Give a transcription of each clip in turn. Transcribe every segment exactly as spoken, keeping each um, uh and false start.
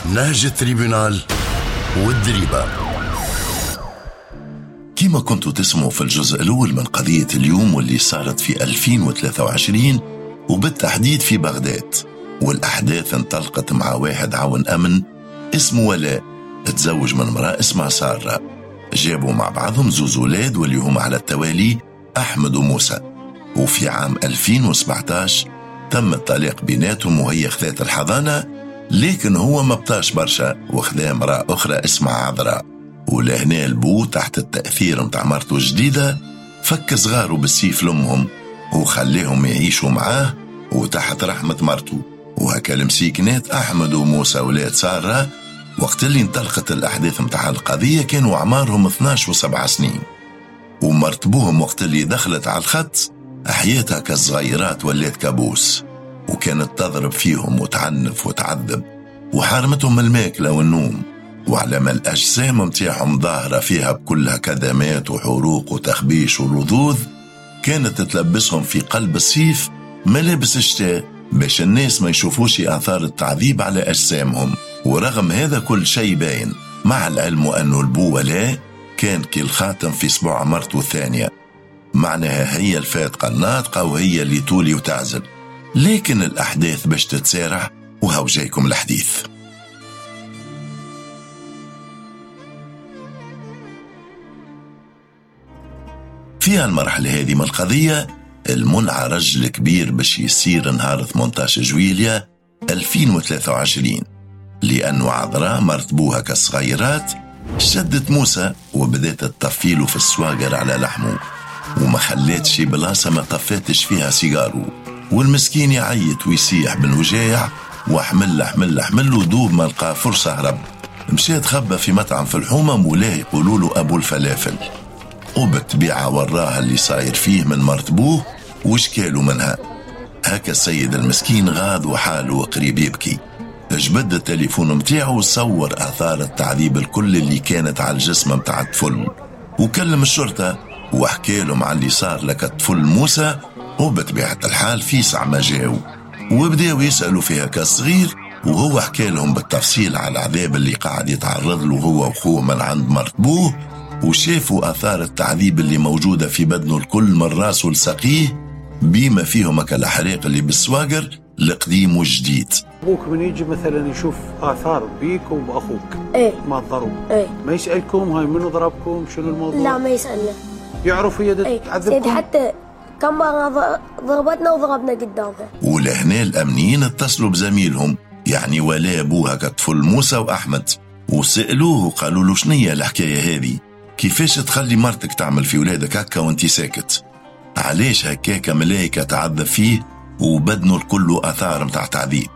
نهج التريبونال والدريبة. كما كنتوا تسمعوا في الجزء الأول من قضية اليوم واللي صارت في ألفين وثلاثة وعشرين وبالتحديد في بغداد، والأحداث انطلقت مع واحد عون أمن اسمه ولاء تزوج من امرأة اسمها سارة، جابوا مع بعضهم زوز أولاد واللي هم على التوالي أحمد وموسى. وفي عام ألفين وسبعة عشر تم الطلاق بيناتهم وهي خذات الحضانة، لكن هو ما بطاش برشا وخذا امرأة أخرى اسمها عذراء. ولهنا البو تحت التأثير متاع مرته الجديدة فك صغاره بالسيف لأمهم وخليهم يعيشوا معاه وتحت رحمة مرته. وهكا المسيكنات أحمد وموسى ولاد سارة وقت اللي انطلقت الأحداث متاع القضية كانوا أعمارهم اثناش وسبع سنين، ومرتبوهم وقت اللي دخلت على الخط حياتها كالصغيرات ولات كابوس، وكانت تضرب فيهم وتعنف وتعذب وحارمتهم الماكلة والنوم، وعلى ما الأجسام متاعهم ظاهرة فيها بكلها كدمات وحروق وتخبيش ورذوذ، كانت تلبسهم في قلب السيف ملابس الشتاء باش الناس ما يشوفوش آثار التعذيب على أجسامهم. ورغم هذا كل شيء باين مع العلم أنه البو ولاء كان كالخاتم في صباع مرته الثانية، معناها هي الفاتقة الناطقة وهي اللي تولي وتعزل. لكن الأحداث باش تتسارع وهو جايكم الحديث. في المرحلة هذه من القضية المنعى رجل كبير باش يصير نهار ثمانية عشر جويلية ألفين وثلاثة وعشرين، لأنه عذراء مرت بوها كالصغيرات شدت موسى وبدأت تطفيله في السواقر على لحمه، وما خليتش بلاصة ما طفاتش فيها سيجارو، والمسكين يعيط ويسيح بالوجاع وحمل حمل حمل ودوب ما لقى فرصة هرب. مشيت خبى في مطعم في الحومة مولاه يقولوا له أبو الفلافل، وبالطبيعة وراها اللي صاير فيه من مرتبوه وشكاله منها. هكا السيد المسكين غاض وحاله قريب يبكي، جبد التليفون متاعه وصور آثار التعذيب الكل اللي كانت على الجسم متاع الطفل، وكلم الشرطة وحكى لهم على اللي صار لك الطفل موسى. وبطبيعة الحال في ساعة ما جاو وبداوا يسألوا فيها كالصغير، وهو حكى لهم بالتفصيل على العذاب اللي قاعد يتعرض له هو وأخوه من عند مرتبوه، وشافوا آثار التعذيب اللي موجودة في بدنه الكل من راسه لساقيه، بما فيهم كالأحريق اللي بالسواقر القديم والجديد. أبوك من يجي مثلا يشوف آثار بيك وبأخوك ايه ما تضرب ايه ما يسألكم هاي منو ضربكم شنو الموضوع؟ لا ما يسألنا، يعرف هي ايه تعذبكم؟ سيدي حتى كم مرة ضربتنا وضربنا قدامها. ولهنا الأمنيين اتصلوا بزميلهم يعني ولا أبوها كطفل موسى وأحمد، وسألوه وقالوا له شنية الحكاية هذه، كيفاش تخلي مرتك تعمل في ولادك هكا وانتي ساكت؟ علاش هكاك ملايكة تعذب فيه وبدنه الكل أثار متاع تعذيب؟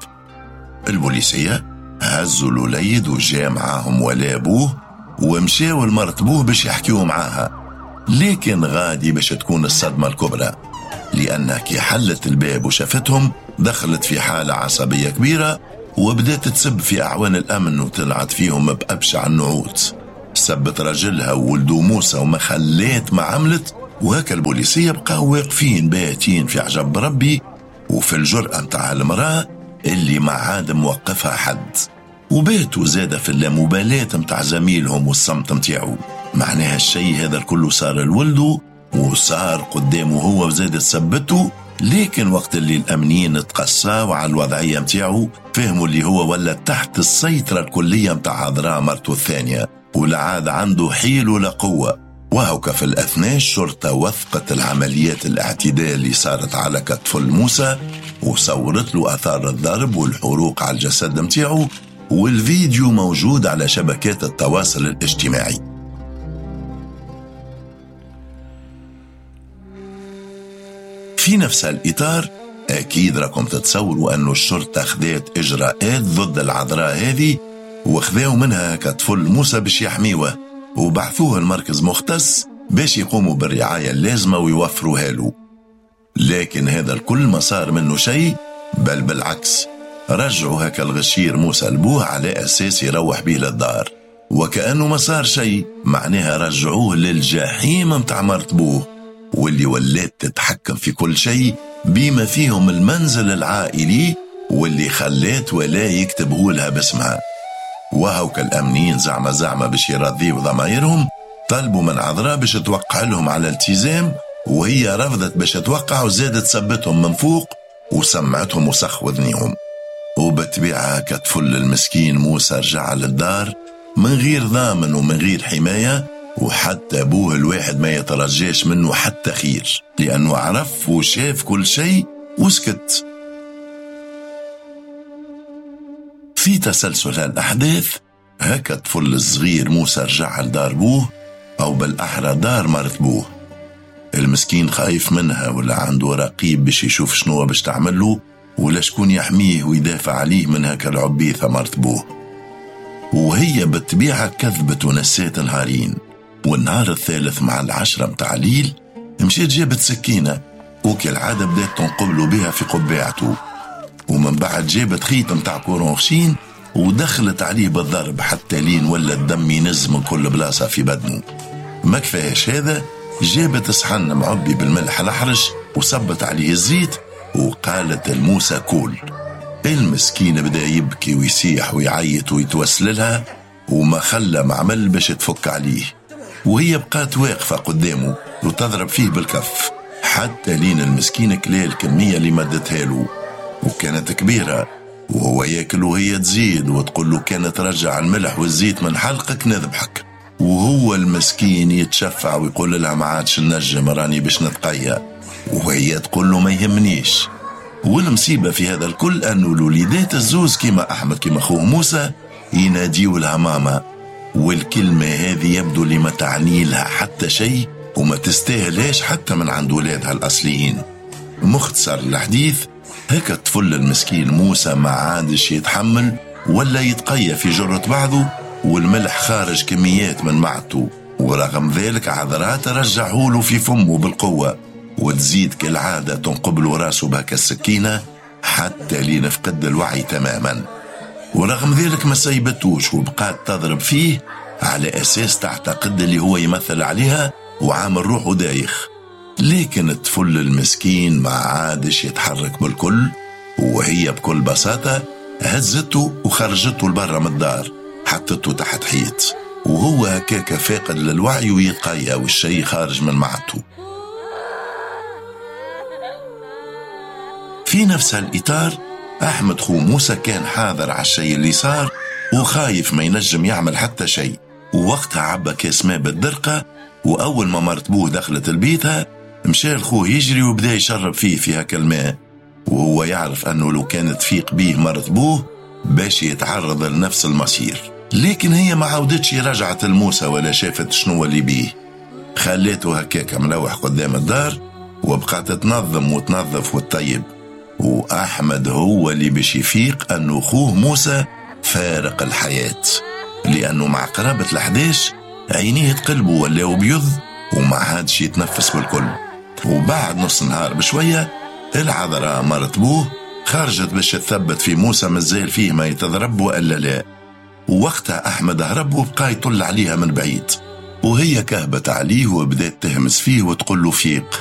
البوليسية هزوا الوليد وجاء معاهم ولا أبوه ومشاوا المرتبوه باش يحكيوا معاها، لكن غادي باش تكون الصدمة الكبرى، لأنها كي حلت الباب وشافتهم دخلت في حالة عصبية كبيرة وبدأت تسب في أعوان الأمن وطلعت فيهم بأبشع النعوت، سبت رجلها وولدو موسى وما خليت ما عملت. وهكا البوليسية بقاو واقفين باهتين في عجب ربي وفي الجرأة متاع المرأة اللي ما عاد موقفها حد، وباتوا زادة في اللامبالاة متاع زميلهم والصمت متاعو. معناها الشيء هذا الكل صار الولدو وصار قدامه هو وزادة سبته، لكن وقت اللي الأمنيين تقصاوا على الوضعية متاعو فهموا اللي هو ولا تحت السيطرة الكلية متاع عذراء مرته الثانية ولا عاد عنده حيل ولا قوة. وهوكا في الأثناء الشرطة وثقت العمليات الاعتداء اللي صارت على كطفل موسى وصورت له أثار الضرب والحروق على الجسد متاعو، والفيديو موجود على شبكات التواصل الاجتماعي. في نفس الإطار أكيد راكم تتصوروا أنه الشرطة خذت إجراءات ضد العذراء هذه وخذوا منها كطفل موسى باش يحميوه وبعثوه المركز مختص باش يقوموا بالرعاية اللازمة ويوفروها له. لكن هذا الكل ما صار منه شيء، بل بالعكس رجعوا هكا الغشير موسى لبوه على أساس يروح به للدار، وكأنه ما صار شيء، معناها رجعوه للجحيم متاع مرتبوه واللي ولات تتحكم في كل شيء بما فيهم المنزل العائلي واللي خلات ولا يكتبه لها باسمها. وهوك الأمنيين زعما زعما باش يرضيوا ضمايرهم طلبوا من عذراء باش توقع لهم على التزام، وهي رفضت باش توقع وزادت سبتهم من فوق وسمعتهم وسخ وذنيهم. وبالطبيعة كتفل المسكين موسى رجع للدار من غير ضامن ومن غير حماية، وحتى أبوه الواحد ما يترجاش منه حتى خير، لأنه عرف وشاف كل شيء وسكت. في تسلسل هالأحداث هكا الطفل الصغير موسى رجع لدار بوه، أو بالأحرى دار مرت بوه. المسكين خايف منها ولا عنده رقيب باش يشوف شنو باش تعمله، ولا شكون يحميه ويدافع عليه من هكا العبيثة مرت بوه. وهي بالطبيعة كذبت ونسيت نهارين، والنهار الثالث مع العشرة متاع الليل مشيت جابت سكينة وكالعادة بدأت تنقبلوا بها في قبعته، ومن بعد جابت خيط متاع كورونخشين ودخلت عليه بالضرب حتى لين ولا الدم ينز من كل بلاصة في بدنه. ما كفاش هذا، جابت صحن معبي بالملح الأحرش وصبت عليه الزيت وقالت الموسى كول. المسكين بدأ يبكي ويسيح ويعيط ويتوسل لها، وما خلى معمل باش تفك عليه، وهي بقات واقفة قدامه وتضرب فيه بالكف حتى لين المسكين كلال الكمية اللي مدتها له، وكانت كبيرة، وهو ياكل وهي تزيد وتقول له كانت رجع الملح والزيت من حلقك نذبحك، وهو المسكين يتشفع ويقول لها ما عادش نجم راني باش نتقيا، وهي تقول له ما يهمنيش. والمصيبة في هذا الكل أنه الوليدات الزوز كما أحمد كما أخوه موسى يناديوا لها ماما، والكلمة هذه يبدو لما تعني لها حتى شيء وما تستاهلهاش حتى من عند ولادها الأصليين. مختصر الحديث، هكا الطفل المسكين موسى ما عادش يتحمل ولا يتقيا في جرة بعضه، والملح خارج كميات من معدته، ورغم ذلك عذراء ترجعه له في فمه بالقوة، وتزيد كالعادة تنقبل راسه بهك السكينة حتى لين فقد الوعي تماما. ورغم ذلك ما سيبتوش وبقات تضرب فيه على أساس تعتقد اللي هو يمثل عليها وعامل روحه دايخ. لكن الطفل المسكين ما عادش يتحرك بالكل، وهي بكل بساطة هزته وخرجته لبرا من الدار، حطته تحت حيط، وهو هكاك فاقد للوعي ويتقيا والشي خارج من معدته. في نفس الإطار أحمد خو موسى كان حاضر على الشيء اللي صار وخايف ما ينجم يعمل حتى شيء، ووقتها عبى كاس ماء بالدرقة، وأول ما مرت بوه دخلت البيتها مشى الخوه يجري وبدأ يشرب فيه في هكا الماء، وهو يعرف أنه لو كانت تفيق بيه مرت بوه باش يتعرض لنفس المصير. لكن هي ما عودتش رجعت الموسى ولا شافت شنو اللي بيه، خليته هكاك ملوح قدام الدار وبقات تنظم وتنظف وتطيب. وأحمد هو اللي باش يفيق أنه أخوه موسى فارق الحياة، لأنه مع قرابة الأحداث عينيه تقلبوا ولا بيض وما عادش يتنفس بالكل. وبعد نص نهار بشوية العذراء مرت بوه خرجت باش تثبت في موسى مازال فيه ما يتضرب وإلا لا، ووقتها أحمد هرب وبقى يطل عليها من بعيد، وهي كهبت عليه وبدأت تهمس فيه وتقول له فيق.